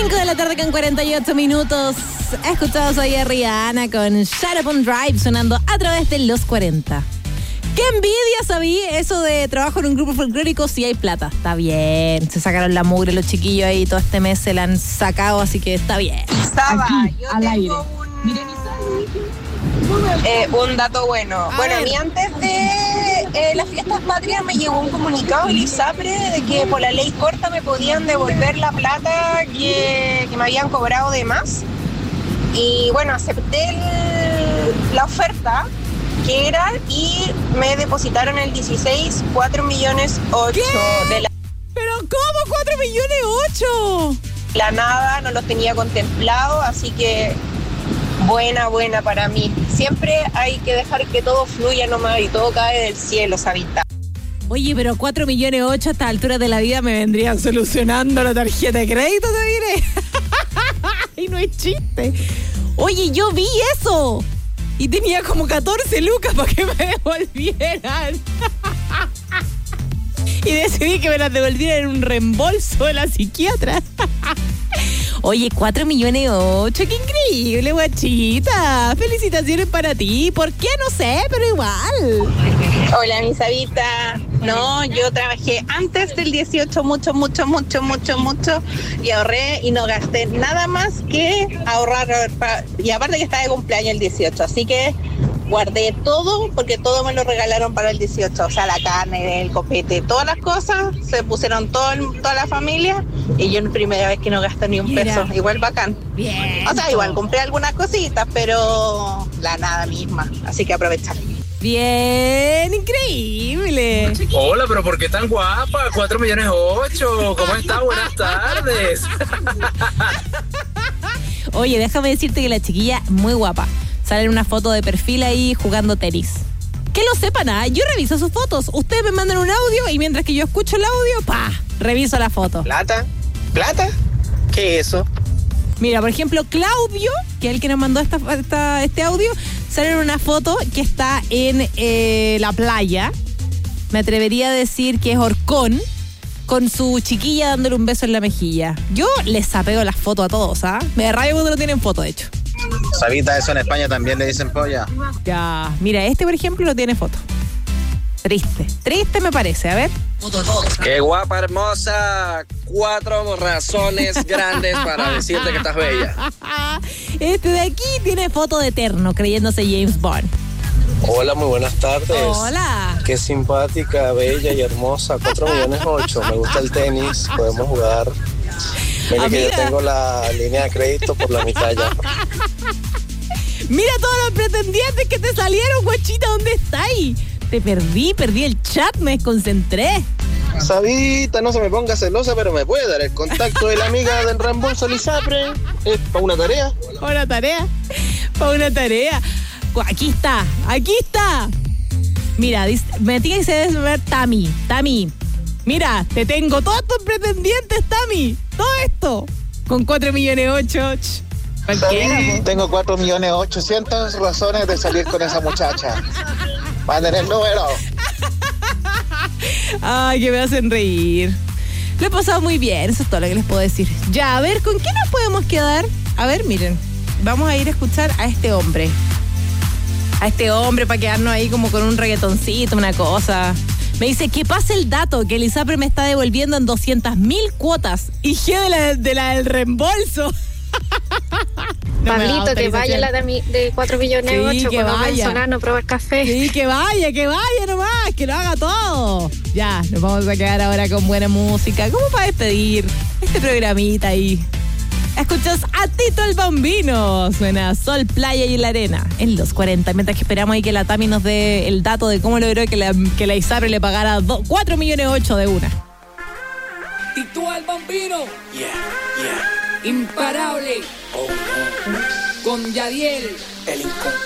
5 de la tarde con 48 minutos. Escuchados hoy a Rihanna con Shut Up and Drive sonando a través de los 40. ¡Qué envidia, sabí! Eso de trabajo en un grupo folclórico, sí hay plata. Está bien. Se sacaron la mugre los chiquillos ahí, todo este mes se la han sacado, así que está bien. Saba, yo al aire. tengo un dato bueno. Bueno, a mí antes de las fiestas patrias me llegó un comunicado del ISAPRE de que por la ley corta me podían devolver la plata que me habían cobrado de más. Y bueno, acepté la oferta que era y me depositaron el 16, 4 millones 8 de la... ¿Pero cómo? ¿4 millones 8? La nada, no los tenía contemplado, así que buena para mí. Siempre hay que dejar que todo fluya nomás y todo cae del cielo, Sabita. Oye, pero 4 millones 8 a esta altura de la vida me vendrían solucionando la tarjeta de crédito, te diré. Y no es chiste. Oye, yo vi eso. Y tenía como 14 lucas para que me devolvieran. Y decidí que me las devolvieran en un reembolso de la psiquiatra. Oye, 4 millones 8, qué increíble, guachita. Felicitaciones para ti. ¿Por qué? No sé, pero igual. Hola, mi Sabita. No, yo trabajé antes del 18 mucho y ahorré y no gasté nada más que ahorrar. Y aparte que estaba de cumpleaños el 18, así que guardé todo porque todo me lo regalaron para el 18. O sea, la carne, el copete, todas las cosas se pusieron toda la familia y yo es la primera vez que no gasto ni un peso. Igual bacán. Bien. O sea, igual compré algunas cositas, pero la nada misma. Así que aprovechar. Bien, increíble. Hola, pero ¿por qué tan guapa? 4 millones 8. ¿Cómo estás? Buenas tardes. Oye, déjame decirte que la chiquilla es muy guapa. Sale en una foto de perfil ahí jugando tenis. Que lo sepan, yo reviso sus fotos. Ustedes me mandan un audio y mientras que yo escucho el audio, reviso la foto. ¿Plata? ¿Qué es eso? Mira, por ejemplo, Claudio, que es el que nos mandó este audio, sale en una foto que está en la playa. Me atrevería a decir que es Orcón, con su chiquilla dándole un beso en la mejilla. Yo les apego las fotos a todos, Me da rabia cuando no tienen foto, de hecho. Sabita, eso en España también le dicen polla. Ya, mira, este por ejemplo no tiene foto. Triste me parece, a ver. Qué guapa, hermosa. 4 razones grandes para decirte que estás bella. Este de aquí tiene foto de eterno, creyéndose James Bond. Hola, muy buenas tardes. Hola. Qué simpática, bella y hermosa. 4 millones 8. Me gusta el tenis, podemos jugar. Mira que yo tengo la línea de crédito por la mitad ya. Mira todos los pretendientes que te salieron, guachita, ¿dónde estáis? Te perdí el chat, me desconcentré. Sabita, no se me ponga celosa, pero me puede dar el contacto de la amiga del reembolso Lisapre. ¿Es para una tarea? Para una tarea. Aquí está. Mira, me tiene que ver Tami. Mira, te tengo todos tus pretendientes, Tami. Todo esto. Con 4 millones 8. Tengo 4 millones 800 razones de salir con esa muchacha. Manden el número. Ay, que me hacen reír. Lo he pasado muy bien, eso es todo lo que les puedo decir. Ya, a ver, ¿con qué nos podemos quedar? A ver, miren, vamos a ir a escuchar a este hombre. Para quedarnos ahí como con un reggaetoncito, una cosa. Me dice que pase el dato que el ISAPRE me está devolviendo en 200.000 cuotas. Y G de la del reembolso. No, Pablito, que vaya la de 4 millones 8 que cuando vaya. venezolano probar café. Sí, que vaya nomás, que lo haga todo. Ya, nos vamos a quedar ahora con buena música. ¿Cómo para despedir este programita ahí? Escuchas a Tito el Bambino. Suena Sol, Playa y la Arena en los 40. Mientras que esperamos ahí que la Tami nos dé el dato de cómo logró que la ISAPRE le pagara 4 millones 8 de una. Tito el Bambino. Imparable. Con Yadiel. El